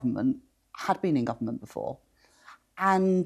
government had been in government before. And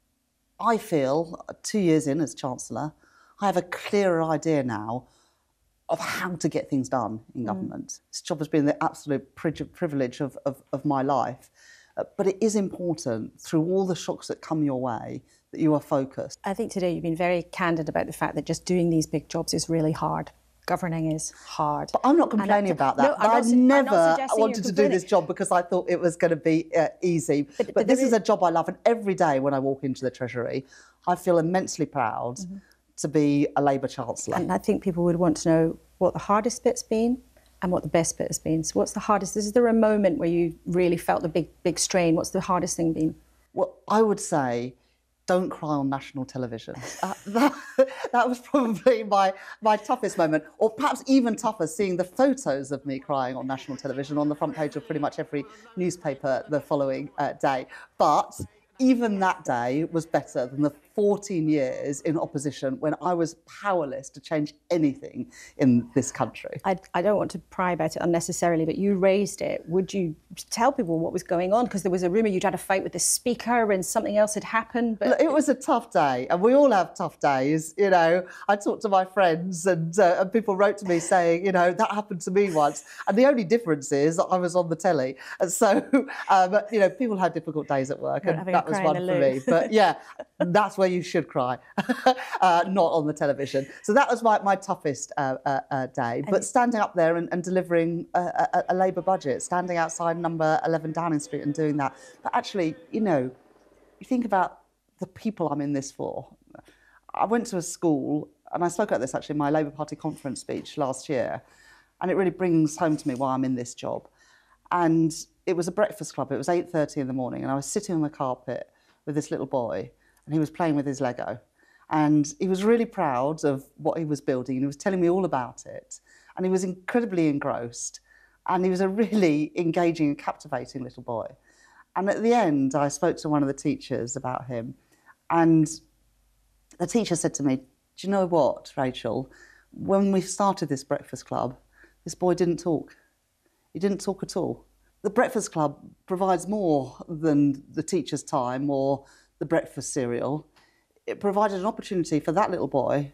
I feel, 2 years in as Chancellor, I have a clearer idea now of how to get things done in government. This job has been the absolute privilege of my life. But it is important, through all the shocks that come your way, that you are focused. I think today you've been very candid about the fact that just doing these big jobs is really hard. Governing is hard. But I'm not complaining about that. No, I never wanted to do complaining. this job because I thought it was going to be easy. But this is a job I love, and every day when I walk into the Treasury, I feel immensely proud to be a Labour Chancellor. And I think people would want to know what the hardest bit's been and what the best bit has been. So what's the hardest? Is there a moment where you really felt the big strain? What's the hardest thing been? Well, I would say, don't cry on national television. That was probably my toughest moment, or perhaps even tougher, seeing the photos of me crying on national television on the front page of pretty much every newspaper the following day. But even that day was better than the 14 years in opposition when I was powerless to change anything in this country. I don't want to pry about it unnecessarily, but you raised it. Would you tell people what was going on? Because there was a rumour you'd had a fight with the Speaker and something else had happened. But it was a tough day, and we all have tough days. You know, I talked to my friends, and people wrote to me saying, you know, that happened to me once. And the only difference is that I was on the telly. And so, you know, people had difficult days at work, and that was one for me. But yeah, that's where you should cry, not on the television. So that was my toughest day. But standing up there and delivering a Labour budget, standing outside number 11 Downing Street and doing that. But actually, you know, you think about the people I'm in this for. I went to a school, and I spoke about this actually in my Labour Party conference speech last year, and it really brings home to me why I'm in this job. And it was a breakfast club. It was 8:30 in the morning, and I was sitting on the carpet with this little boy, and he was playing with his Lego. And he was really proud of what he was building, and he was telling me all about it. And he was incredibly engrossed, and he was a really engaging and captivating little boy. And at the end, I spoke to one of the teachers about him, and the teacher said to me, do you know what, Rachel? When we started this breakfast club, this boy didn't talk. He didn't talk at all. The breakfast club provides more than the teacher's time or the breakfast cereal. It provided an opportunity for that little boy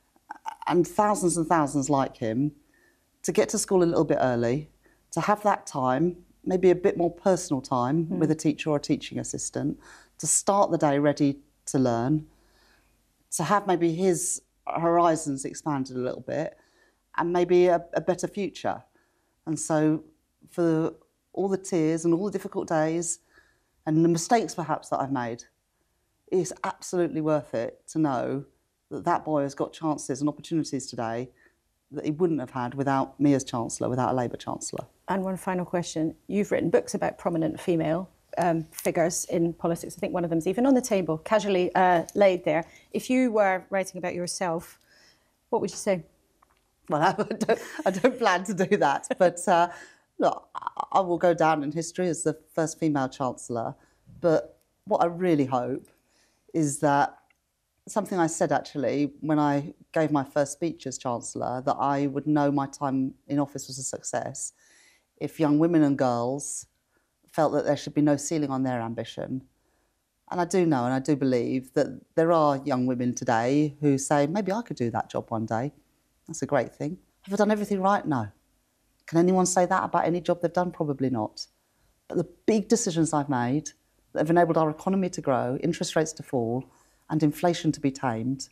and thousands like him to get to school a little bit early, to have that time, maybe a bit more personal time with a teacher or a teaching assistant, to start the day ready to learn, to have maybe his horizons expanded a little bit, and maybe a better future. And so for all the tears and all the difficult days and the mistakes perhaps that I've made, it's absolutely worth it to know that that boy has got chances and opportunities today that he wouldn't have had without me as Chancellor, without a Labour Chancellor. And one final question. You've written books about prominent female figures in politics. I think one of them's even on the table, casually laid there. If you were writing about yourself, what would you say? Well, I don't plan to do that, but look, I will go down in history as the first female Chancellor. But what I really hope is that something I said actually when I gave my first speech as Chancellor, that I would know my time in office was a success if young women and girls felt that there should be no ceiling on their ambition. And I do know and I do believe that there are young women today who say, maybe I could do that job one day. That's a great thing. Have I done everything right? No. Can anyone say that about any job they've done? Probably not. But the big decisions I've made that have enabled our economy to grow, interest rates to fall, and inflation to be tamed,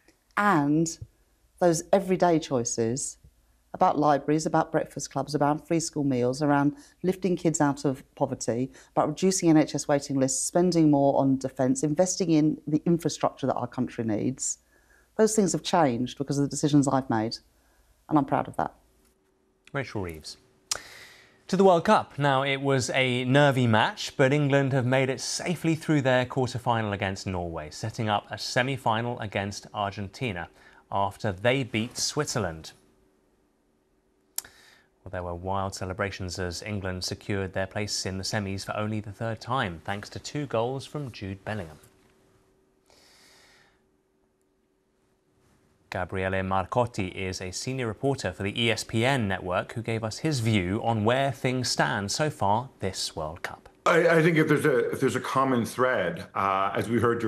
and those everyday choices about libraries, about breakfast clubs, about free school meals, around lifting kids out of poverty, about reducing NHS waiting lists, spending more on defence, investing in the infrastructure that our country needs. Those things have changed because of the decisions I've made, and I'm proud of that. Rachel Reeves. To the World Cup. Now, it was a nervy match, but England have made it safely through their quarter-final against Norway, setting up a semi-final against Argentina after they beat Switzerland. Well, there were wild celebrations as England secured their place in the semis for only the third time, thanks to 2 goals from Jude Bellingham. Gabriele Marcotti is a senior reporter for the ESPN network who gave us his view on where things stand so far this World Cup. I think if there's a common thread, as we heard